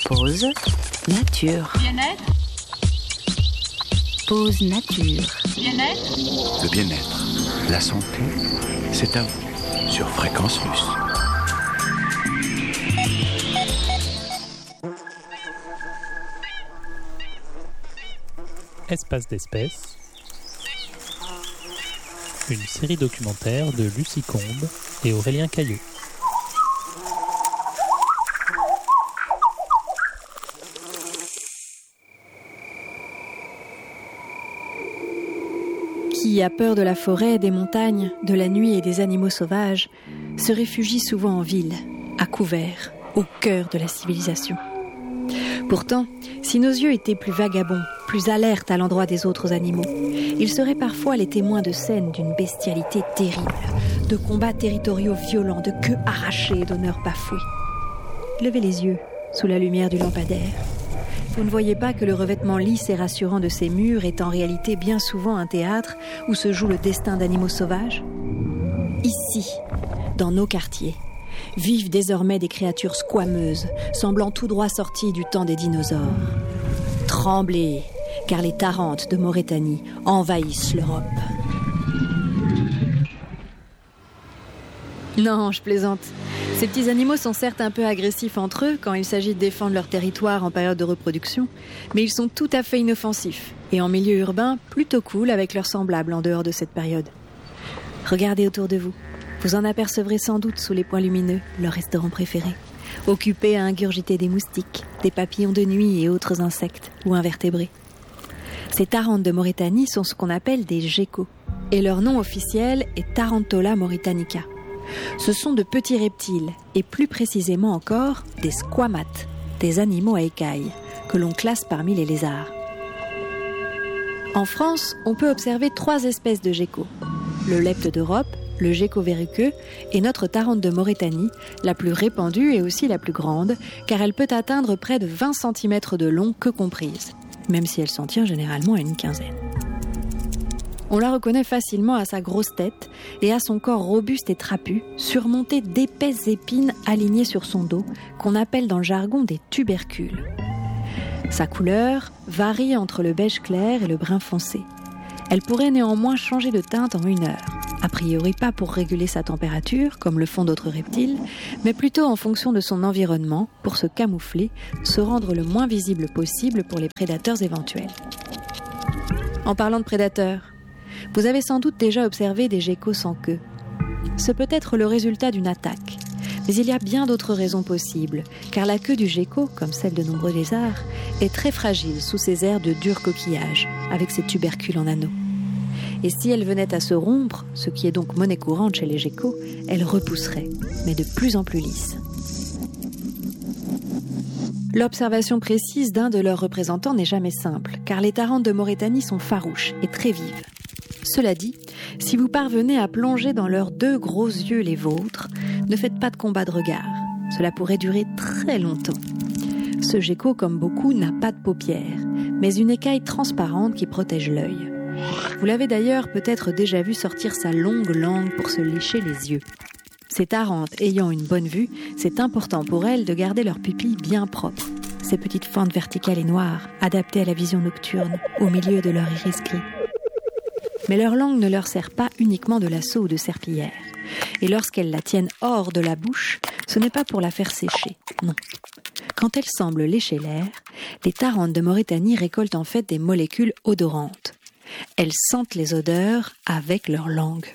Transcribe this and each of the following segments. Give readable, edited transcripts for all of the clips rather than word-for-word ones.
Pause nature. Bien-être. Pause nature. Bien-être. Le bien-être, la santé, c'est à vous sur Fréquence Russe. Espace d'espèces, une série documentaire de Lucie Combe et Aurélien Caillot. Qui a peur de la forêt, des montagnes, de la nuit et des animaux sauvages, se réfugie souvent en ville, à couvert, au cœur de la civilisation. Pourtant, si nos yeux étaient plus vagabonds, plus alertes à l'endroit des autres animaux, ils seraient parfois les témoins de scènes d'une bestialité terrible, de combats territoriaux violents, de queues arrachées et d'honneurs bafoués. Levez les yeux sous la lumière du lampadaire. Vous ne voyez pas que le revêtement lisse et rassurant de ces murs est en réalité bien souvent un théâtre où se joue le destin d'animaux sauvages ? Ici, dans nos quartiers, vivent désormais des créatures squameuses, semblant tout droit sorties du temps des dinosaures. Tremblez, car les Tarentes de Mauritanie envahissent l'Europe. Non, je plaisante. Ces petits animaux sont certes un peu agressifs entre eux quand il s'agit de défendre leur territoire en période de reproduction, mais ils sont tout à fait inoffensifs et en milieu urbain plutôt cool avec leurs semblables en dehors de cette période. Regardez autour de vous. Vous en apercevrez sans doute sous les points lumineux, leur restaurant préféré, occupé à ingurgiter des moustiques, des papillons de nuit et autres insectes ou invertébrés. Ces Tarentes de Mauritanie sont ce qu'on appelle des geckos, et leur nom officiel est Tarantola mauritanica. Ce sont de petits reptiles, et plus précisément encore, des squamates, des animaux à écailles, que l'on classe parmi les lézards. En France, on peut observer 3 espèces de geckos. Le lepte d'Europe, le gecko verruqueux et notre Tarente de Mauritanie, la plus répandue et aussi la plus grande, car elle peut atteindre près de 20 cm de long, que comprise, même si elle s'en tient généralement à une quinzaine. On la reconnaît facilement à sa grosse tête et à son corps robuste et trapu, surmonté d'épaisses épines alignées sur son dos, qu'on appelle dans le jargon des tubercules. Sa couleur varie entre le beige clair et le brun foncé. Elle pourrait néanmoins changer de teinte en 1 heure. A priori pas pour réguler sa température, comme le font d'autres reptiles, mais plutôt en fonction de son environnement, pour se camoufler, se rendre le moins visible possible pour les prédateurs éventuels. En parlant de prédateurs, vous avez sans doute déjà observé des geckos sans queue. Ce peut être le résultat d'une attaque, mais il y a bien d'autres raisons possibles, car la queue du gecko, comme celle de nombreux lézards, est très fragile sous ses airs de dur coquillage, avec ses tubercules en anneaux. Et si elle venait à se rompre, ce qui est donc monnaie courante chez les geckos, elle repousserait, mais de plus en plus lisse. L'observation précise d'un de leurs représentants n'est jamais simple, car les Tarentes de Mauritanie sont farouches et très vives. Cela dit, si vous parvenez à plonger dans leurs 2 gros yeux les vôtres, ne faites pas de combat de regard. Cela pourrait durer très longtemps. Ce gecko, comme beaucoup, n'a pas de paupières, mais une écaille transparente qui protège l'œil. Vous l'avez d'ailleurs peut-être déjà vu sortir sa longue langue pour se lécher les yeux. Ces Tarentes ayant une bonne vue, c'est important pour elles de garder leurs pupilles bien propres. Ces petites fentes verticales et noires, adaptées à la vision nocturne, au milieu de leur iris gris. Mais leur langue ne leur sert pas uniquement de lasso ou de serpillière. Et lorsqu'elles la tiennent hors de la bouche, ce n'est pas pour la faire sécher, non. Quand elles semblent lécher l'air, les Tarentes de Mauritanie récoltent en fait des molécules odorantes. Elles sentent les odeurs avec leur langue.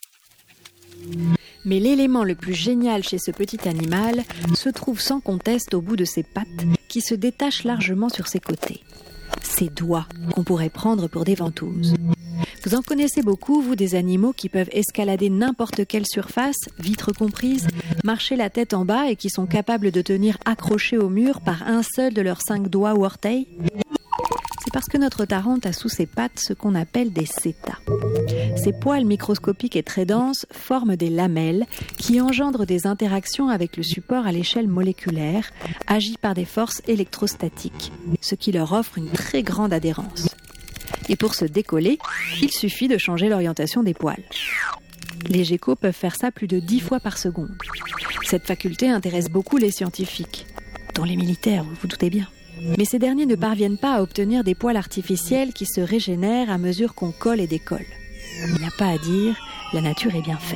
Mais l'élément le plus génial chez ce petit animal se trouve sans conteste au bout de ses pattes qui se détachent largement sur ses côtés. Ses doigts qu'on pourrait prendre pour des ventouses. Vous en connaissez beaucoup, vous, des animaux qui peuvent escalader n'importe quelle surface, vitres comprises, marcher la tête en bas et qui sont capables de tenir accrochés au mur par un seul de leurs 5 doigts ou orteils ? C'est parce que notre Tarente a sous ses pattes ce qu'on appelle des seta. Ces poils microscopiques et très denses forment des lamelles qui engendrent des interactions avec le support à l'échelle moléculaire, agies par des forces électrostatiques, ce qui leur offre une très grande adhérence. Et pour se décoller, il suffit de changer l'orientation des poils. Les geckos peuvent faire ça plus de 10 fois par seconde. Cette faculté intéresse beaucoup les scientifiques. dont les militaires, vous vous doutez bien. Mais ces derniers ne parviennent pas à obtenir des poils artificiels qui se régénèrent à mesure qu'on colle et décolle. Il n'y a pas à dire, la nature est bien faite.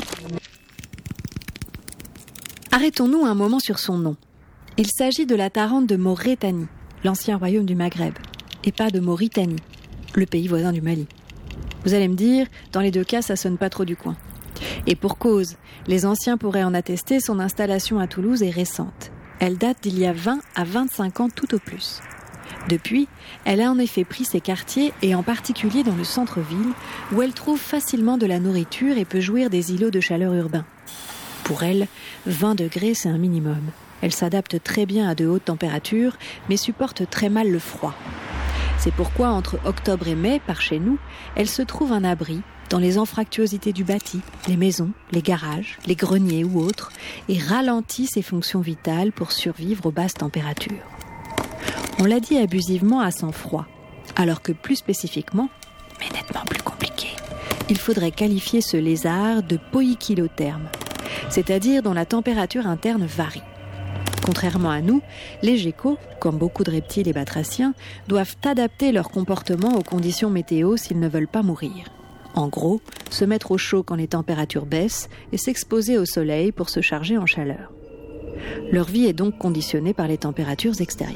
Arrêtons-nous un moment sur son nom. Il s'agit de la Tarente de Maurétanie, l'ancien royaume du Maghreb, et pas de Mauritanie, le pays voisin du Mali. Vous allez me dire, dans les deux cas, ça sonne pas trop du coin. Et pour cause, les anciens pourraient en attester, son installation à Toulouse est récente. Elle date d'il y a 20 à 25 ans tout au plus. Depuis, elle a en effet pris ses quartiers et en particulier dans le centre-ville, où elle trouve facilement de la nourriture et peut jouir des îlots de chaleur urbains. Pour elle, 20 degrés, c'est un minimum. Elle s'adapte très bien à de hautes températures, mais supporte très mal le froid. C'est pourquoi, entre octobre et mai, par chez nous, elle se trouve un abri dans les anfractuosités du bâti, les maisons, les garages, les greniers ou autres, et ralentit ses fonctions vitales pour survivre aux basses températures. On l'a dit abusivement à sang-froid, alors que plus spécifiquement, mais nettement plus compliqué, il faudrait qualifier ce lézard de poikilotherme, c'est-à-dire dont la température interne varie. Contrairement à nous, les geckos, comme beaucoup de reptiles et batraciens, doivent adapter leur comportement aux conditions météo s'ils ne veulent pas mourir. En gros, se mettre au chaud quand les températures baissent et s'exposer au soleil pour se charger en chaleur. Leur vie est donc conditionnée par les températures extérieures.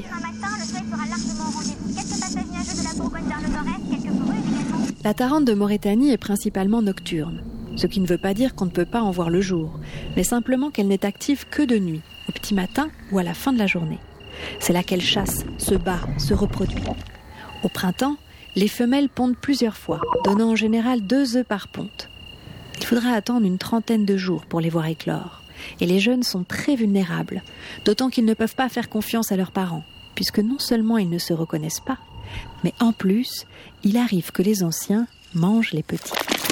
La Tarente de Maurétanie est principalement nocturne, ce qui ne veut pas dire qu'on ne peut pas en voir le jour, mais simplement qu'elle n'est active que de nuit, au petit matin ou à la fin de la journée. C'est là qu'elle chasse, se bat, se reproduit. Au printemps, les femelles pondent plusieurs fois, donnant en général 2 œufs par ponte. Il faudra attendre une 30aine de jours pour les voir éclore. Et les jeunes sont très vulnérables, d'autant qu'ils ne peuvent pas faire confiance à leurs parents, puisque non seulement ils ne se reconnaissent pas, mais en plus, il arrive que les anciens mangent les petits.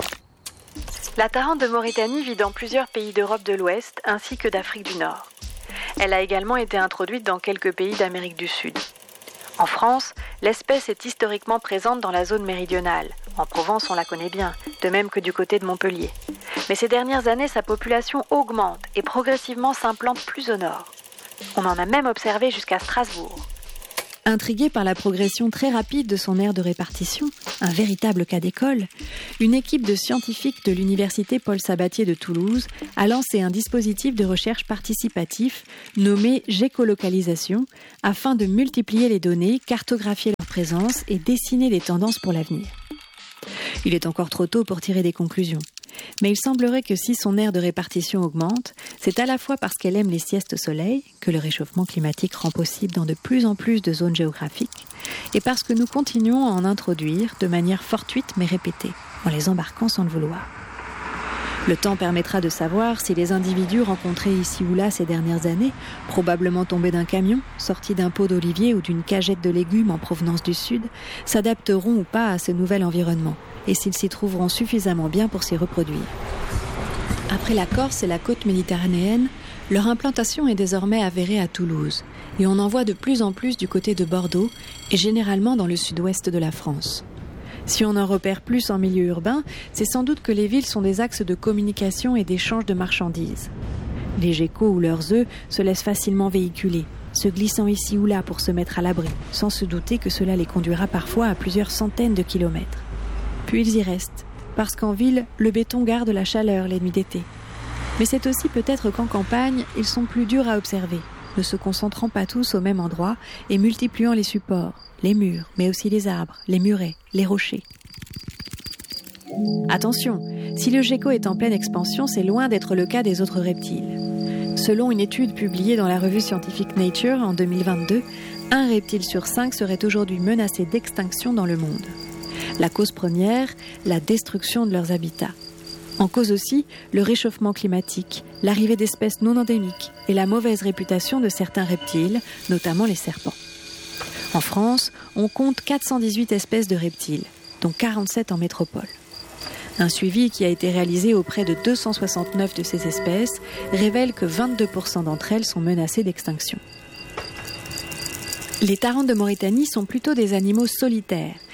La Tarente de Maurétanie vit dans plusieurs pays d'Europe de l'Ouest ainsi que d'Afrique du Nord. Elle a également été introduite dans quelques pays d'Amérique du Sud. En France, l'espèce est historiquement présente dans la zone méridionale. En Provence, on la connaît bien, de même que du côté de Montpellier. Mais ces dernières années, sa population augmente et progressivement s'implante plus au nord. On en a même observé jusqu'à Strasbourg. Intriguée par la progression très rapide de son aire de répartition, un véritable cas d'école, une équipe de scientifiques de l'université Paul Sabatier de Toulouse a lancé un dispositif de recherche participatif nommé gécolocalisation afin de multiplier les données, cartographier leur présence et dessiner les tendances pour l'avenir. Il est encore trop tôt pour tirer des conclusions. Mais il semblerait que si son aire de répartition augmente, c'est à la fois parce qu'elle aime les siestes au soleil, que le réchauffement climatique rend possible dans de plus en plus de zones géographiques, et parce que nous continuons à en introduire de manière fortuite mais répétée, en les embarquant sans le vouloir. Le temps permettra de savoir si les individus rencontrés ici ou là ces dernières années, probablement tombés d'un camion, sortis d'un pot d'olivier ou d'une cagette de légumes en provenance du sud, s'adapteront ou pas à ce nouvel environnement, et s'ils s'y trouveront suffisamment bien pour s'y reproduire. Après la Corse et la côte méditerranéenne, leur implantation est désormais avérée à Toulouse, et on en voit de plus en plus du côté de Bordeaux, et généralement dans le sud-ouest de la France. Si on en repère plus en milieu urbain, c'est sans doute que les villes sont des axes de communication et d'échange de marchandises. Les geckos ou leurs œufs se laissent facilement véhiculer, se glissant ici ou là pour se mettre à l'abri, sans se douter que cela les conduira parfois à plusieurs centaines de kilomètres. Puis ils y restent, parce qu'en ville, le béton garde la chaleur les nuits d'été. Mais c'est aussi peut-être qu'en campagne, ils sont plus durs à observer, ne se concentrant pas tous au même endroit et multipliant les supports, les murs, mais aussi les arbres, les murets, les rochers. Attention, si le gecko est en pleine expansion, c'est loin d'être le cas des autres reptiles. Selon une étude publiée dans la revue scientifique Nature en 2022, un reptile sur 5 serait aujourd'hui menacé d'extinction dans le monde. La cause première, la destruction de leurs habitats. En cause aussi, le réchauffement climatique, l'arrivée d'espèces non endémiques et la mauvaise réputation de certains reptiles, notamment les serpents. En France, on compte 418 espèces de reptiles, dont 47 en métropole. Un suivi qui a été réalisé auprès de 269 de ces espèces révèle que 22% d'entre elles sont menacées d'extinction. Les Tarentes de Maurétanie sont plutôt des animaux solitaires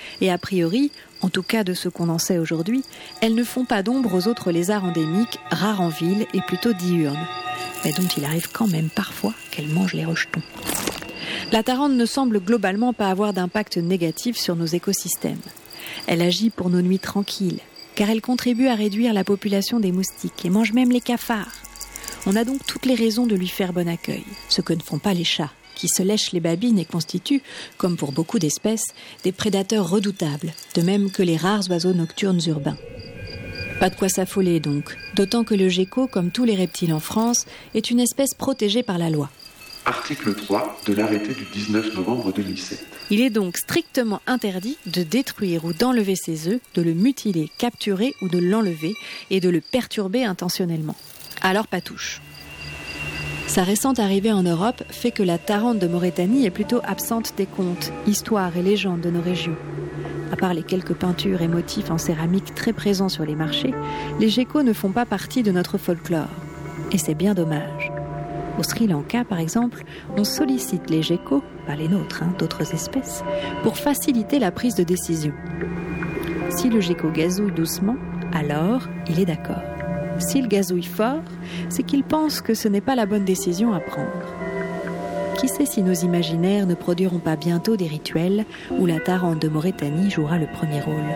Et a priori, en tout cas de ce qu'on en sait aujourd'hui, elles ne font pas d'ombre aux autres lézards endémiques, rares en ville et plutôt diurnes, mais dont il arrive quand même parfois qu'elles mangent les rejetons. La Tarente ne semble globalement pas avoir d'impact négatif sur nos écosystèmes. Elle agit pour nos nuits tranquilles, car elle contribue à réduire la population des moustiques et mange même les cafards. On a donc toutes les raisons de lui faire bon accueil, ce que ne font pas les chats, qui se lèchent les babines et constituent, comme pour beaucoup d'espèces, des prédateurs redoutables, de même que les rares oiseaux nocturnes urbains. Pas de quoi s'affoler donc, d'autant que le gecko, comme tous les reptiles en France, est une espèce protégée par la loi. Article 3 de l'arrêté du 19 novembre 2007. Il est donc strictement interdit de détruire ou d'enlever ses œufs, de le mutiler, capturer ou de l'enlever et de le perturber intentionnellement. Alors pas touche. Sa récente arrivée en Europe fait que la Tarente de Mauritanie est plutôt absente des contes, histoires et légendes de nos régions. À part les quelques peintures et motifs en céramique très présents sur les marchés, les geckos ne font pas partie de notre folklore. Et c'est bien dommage. Au Sri Lanka, par exemple, on sollicite les geckos, pas les nôtres, d'autres espèces, pour faciliter la prise de décision. Si le gecko gazouille doucement, alors il est d'accord. S'il gazouille fort, c'est qu'il pense que ce n'est pas la bonne décision à prendre. Qui sait si nos imaginaires ne produiront pas bientôt des rituels où la Tarente de Mauritanie jouera le premier rôle ?